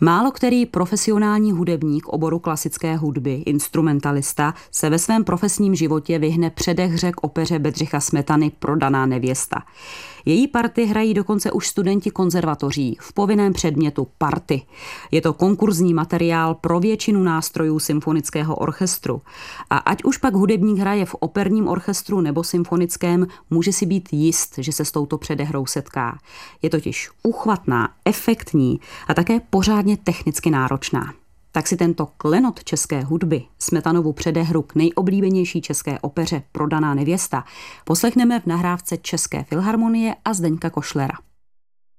Málo který profesionální hudebník oboru klasické hudby, instrumentalista, se ve svém profesním životě vyhne předehře k opeře Bedřicha Smetany Prodaná nevěsta. Její party hrají dokonce už studenti konzervatoří v povinném předmětu party. Je to konkurzní materiál pro většinu nástrojů symfonického orchestru. A ať už pak hudebník hraje v operním orchestru nebo symfonickém, může si být jist, že se s touto předehrou setká. Je totiž uchvatná, efektní a také pořádně technicky náročná. Tak si tento klenot české hudby, Smetanovu předehru k nejoblíbenější české opeře Prodaná nevěsta, poslechneme v nahrávce České filharmonie a Zdeňka Košlera.